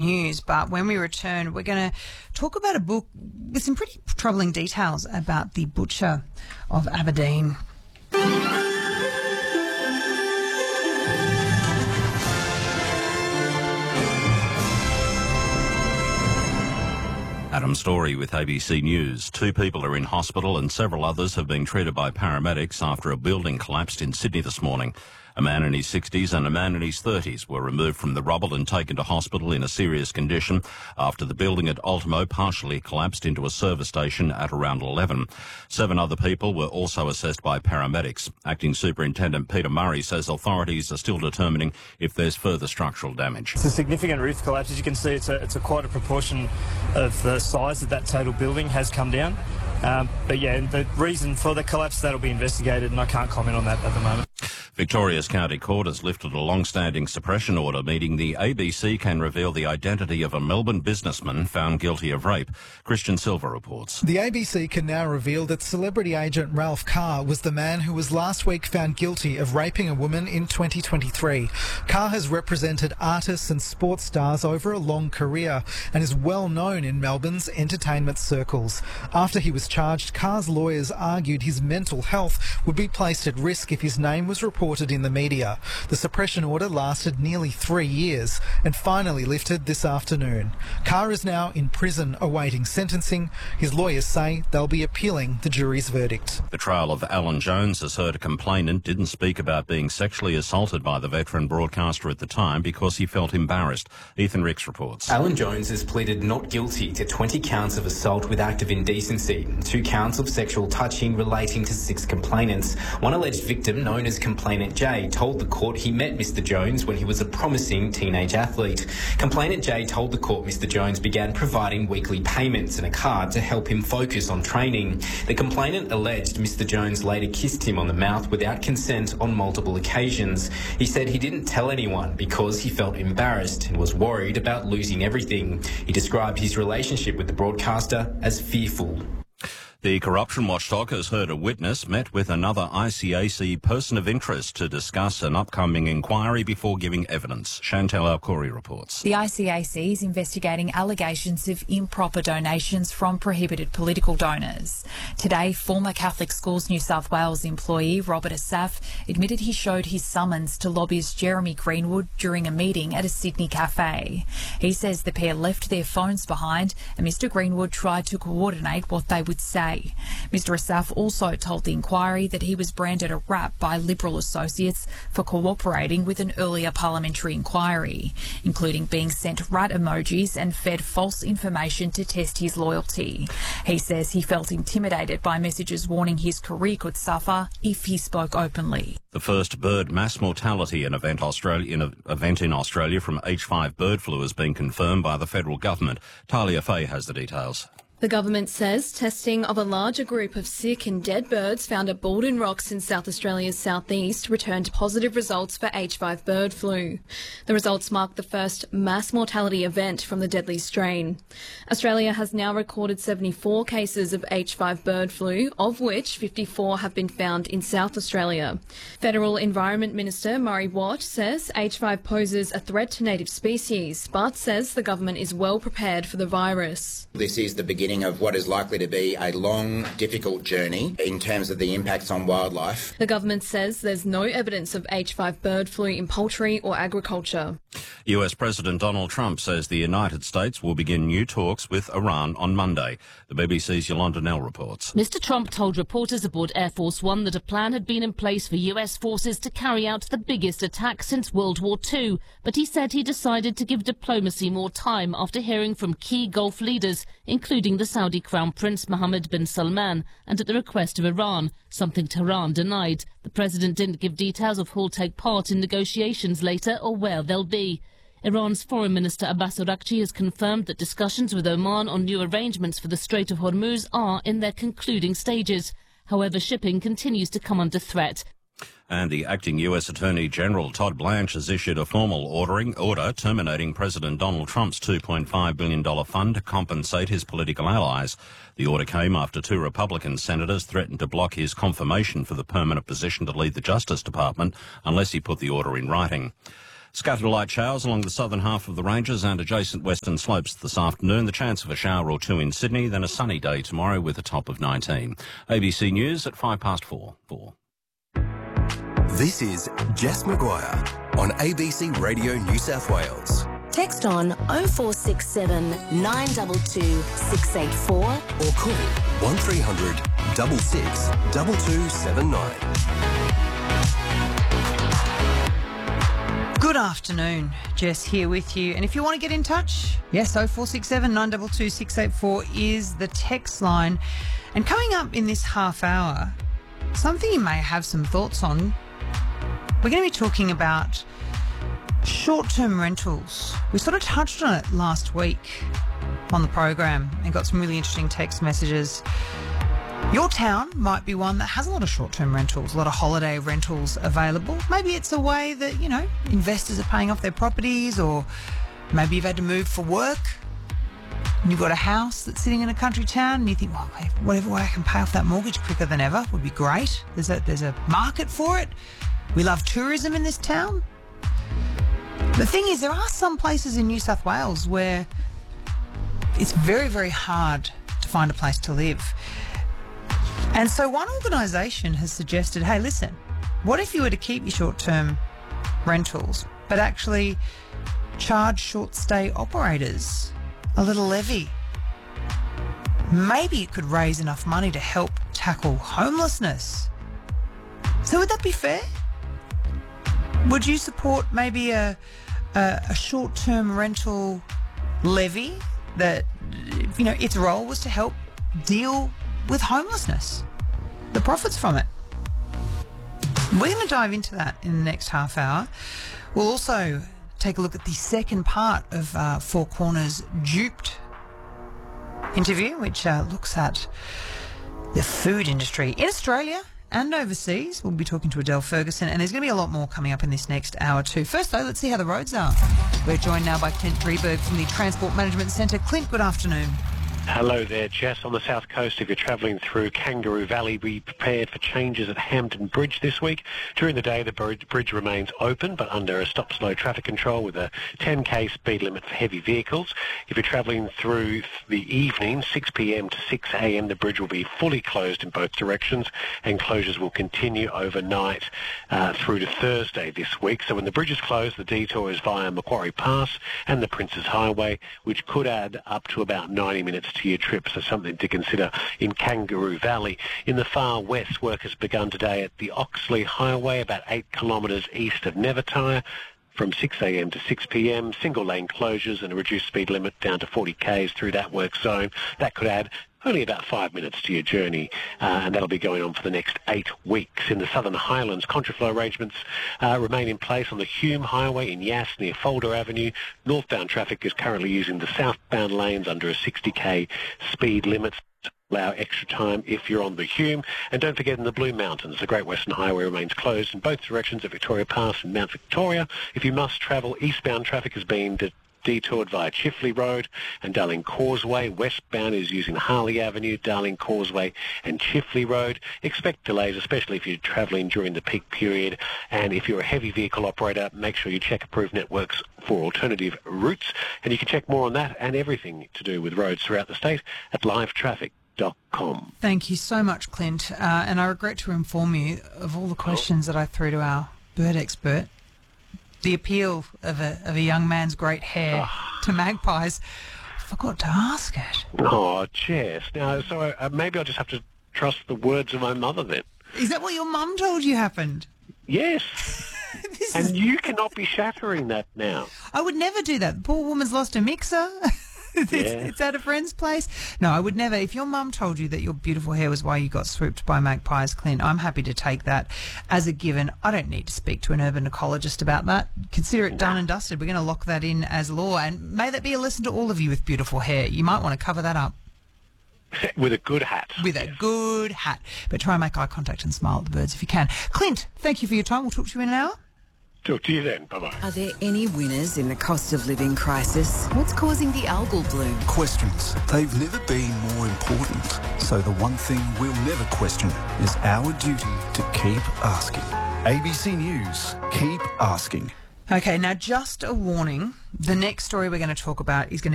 news, but when we return, we're going to talk about a book with some pretty troubling details about the butcher of Aberdeen. Adam Story with ABC News. 2 people are in hospital and several others have been treated by paramedics after a building collapsed in Sydney this morning. A man in his 60s and a man in his 30s were removed from the rubble and taken to hospital in a serious condition after the building at Ultimo partially collapsed into a service station at around 11. 7 other people were also assessed by paramedics. Acting Superintendent Peter Murray says authorities are still determining if there's further structural damage. It's a significant roof collapse. As you can see, it's a quite a proportion of the size of that total building has come down. But yeah, the reason for the collapse, that'll be investigated, and I can't comment on that at the moment. Victoria's County Court has lifted a long-standing suppression order, meaning the ABC can reveal the identity of a Melbourne businessman found guilty of rape. Christian Silver reports. The ABC can now reveal that celebrity agent Ralph Carr was the man who was last week found guilty of raping a woman in 2023. Carr has represented artists and sports stars over a long career and is well known in Melbourne's entertainment circles. After he was charged, Carr's lawyers argued his mental health would be placed at risk if his name was reported in the media. The suppression order lasted nearly 3 years and finally lifted this afternoon. Carr is now in prison awaiting sentencing. His lawyers say they'll be appealing the jury's verdict. The trial of Alan Jones has heard a complainant didn't speak about being sexually assaulted by the veteran broadcaster at the time because he felt embarrassed. Ethan Ricks reports. Alan Jones has pleaded not guilty to 20 counts of assault with act of indecency, 2 counts of sexual touching relating to 6 complainants. One alleged victim, known as Complainant Jay, told the court he met Mr Jones when he was a promising teenage athlete. Complainant Jay told the court Mr Jones began providing weekly payments and a card to help him focus on training. The complainant alleged Mr Jones later kissed him on the mouth without consent on multiple occasions. He said he didn't tell anyone because he felt embarrassed and was worried about losing everything. He described his relationship with the broadcaster as fearful. The corruption watchdog has heard a witness met with another ICAC person of interest to discuss an upcoming inquiry before giving evidence. Chantal Alcori reports. The ICAC is investigating allegations of improper donations from prohibited political donors. Today, former Catholic Schools New South Wales employee Robert Asaf admitted he showed his summons to lobbyist Jeremy Greenwood during a meeting at a Sydney cafe. He says the pair left their phones behind and Mr Greenwood tried to coordinate what they would say. Mr Asaf also told the inquiry that he was branded a rap by Liberal associates for cooperating with an earlier parliamentary inquiry, including being sent rat emojis and fed false information to test his loyalty. He says he felt intimidated by messages warning his career could suffer if he spoke openly. The first bird mass mortality in an event in Australia from H5 bird flu has been confirmed by the federal government. Talia Fay has the details. The government says testing of a larger group of sick and dead birds found at Baldwin Rocks in South Australia's southeast returned positive results for H5 bird flu. The results mark the first mass mortality event from the deadly strain. Australia has now recorded 74 cases of H5 bird flu, of which 54 have been found in South Australia. Federal Environment Minister Murray Watt says H5 poses a threat to native species, but says the government is well prepared for the virus. This is the beginning of what is likely to be a long, difficult journey in terms of the impacts on wildlife. The government says there's no evidence of H5 bird flu in poultry or agriculture. US President Donald Trump says the United States will begin new talks with Iran on Monday. The BBC's Yolanda Nell reports. Mr Trump told reporters aboard Air Force One that a plan had been in place for US forces to carry out the biggest attack since World War II, but he said he decided to give diplomacy more time after hearing from key Gulf leaders, including the Saudi Crown Prince Mohammed bin Salman, and at the request of Iran, something Tehran denied. The president didn't give details of who'll take part in negotiations later or where they'll be. Iran's Foreign Minister Abbas Araghchi has confirmed that discussions with Oman on new arrangements for the Strait of Hormuz are in their concluding stages. However, shipping continues to come under threat. And the acting US Attorney General Todd Blanche has issued a formal order terminating President Donald Trump's $2.5 billion fund to compensate his political allies. The order came after 2 Republican senators threatened to block his confirmation for the permanent position to lead the Justice Department unless he put the order in writing. Scattered light showers along the southern half of the ranges and adjacent western slopes this afternoon. The chance of a shower or two in Sydney, then a sunny day tomorrow with a top of 19. ABC News at 4:05. This is Jess Maguire on ABC Radio New South Wales. Text on 0467 922 684 or call 1300 66 2279. Good afternoon, Jess here with you. And if you want to get in touch, yes, 0467 922 684 is the text line. And coming up in this half hour, something you may have some thoughts on, we're going to be talking about short-term rentals. We sort of touched on it last week on the program and got some really interesting text messages. Your town might be one that has a lot of short-term rentals, a lot of holiday rentals available. Maybe it's a way that, investors are paying off their properties, or maybe you've had to move for work and you've got a house that's sitting in a country town and you think, well, whatever way I can pay off that mortgage quicker than ever would be great. There's a market for it. We love tourism in this town. The thing is, there are some places in New South Wales where it's very, very hard to find a place to live. And so one organisation has suggested, hey, listen, what if you were to keep your short-term rentals but actually charge short-stay operators a little levy? Maybe it could raise enough money to help tackle homelessness. So would that be fair? Would you support maybe a short-term rental levy that, its role was to help deal with homelessness, the profits from it? We're going to dive into that in the next half hour. We'll also take a look at the second part of Four Corners' Duped interview, which looks at the food industry in Australia and overseas. We'll be talking to Adele Ferguson, and there's going to be a lot more coming up in this next hour too. First though, let's see how the roads are. We're joined now by Clint Drieberg from the Transport Management Centre. Clint, good afternoon. Hello there, Jess. On the south coast, if you're travelling through Kangaroo Valley, be prepared for changes at Hampton Bridge this week. During the day, the bridge remains open, but under a stop-slow traffic control with a 10k speed limit for heavy vehicles. If you're travelling through the evening, 6 p.m. to 6 a.m., the bridge will be fully closed in both directions, and closures will continue overnight through to Thursday this week. So when the bridge is closed, the detour is via Macquarie Pass and the Princes Highway, which could add up to about 90 minutes to your trip, so something to consider in Kangaroo Valley. In the far west, work has begun today at the Oxley Highway, about 8 kilometres east of Nevertire. From 6 a.m. to 6 p.m, single lane closures and a reduced speed limit down to 40 k's through that work zone. That could add only about 5 minutes to your journey, and that'll be going on for the next 8 weeks. In the Southern Highlands, contraflow arrangements remain in place on the Hume Highway in Yass near Folder Avenue. Northbound traffic is currently using the southbound lanes under a 60k speed limit. Allow extra time if you're on the Hume. And don't forget, in the Blue Mountains, the Great Western Highway remains closed in both directions at Victoria Pass and Mount Victoria. If you must travel, eastbound traffic has been detoured via Chifley Road and Darling Causeway. Westbound is using Harley Avenue, Darling Causeway and Chifley Road. Expect delays, especially if you're travelling during the peak period. And if you're a heavy vehicle operator, make sure you check approved networks for alternative routes. And you can check more on that and everything to do with roads throughout the state at livetraffic.com. Thank you so much, Clint. And I regret to inform you of all the questions that I threw to our bird expert. The appeal of a young man's great hair to magpies. I forgot to ask it. Oh, Jess. Now, so maybe I'll just have to trust the words of my mother then. Is that what your mum told you happened? Yes. And you cannot be shattering that now. I would never do that. The poor woman's lost a mixer. It's at a friend's place. No, I would never. If your mum told you that your beautiful hair was why you got swooped by magpies, Clint, I'm happy to take that as a given. I don't need to speak to an urban ecologist about that. Consider it done and dusted. We're going to lock that in as law. And may that be a lesson to all of you with beautiful hair. You might want to cover that up. With a good hat. With a good hat. But try and make eye contact and smile at the birds if you can. Clint, thank you for your time. We'll talk to you in an hour. Talk to you then. Bye-bye. Are there any winners in the cost of living crisis? What's causing the algal bloom? Questions. They've never been more important. So the one thing we'll never question is our duty to keep asking. ABC News. Keep asking. Okay, now just a warning. The next story we're going to talk about is going to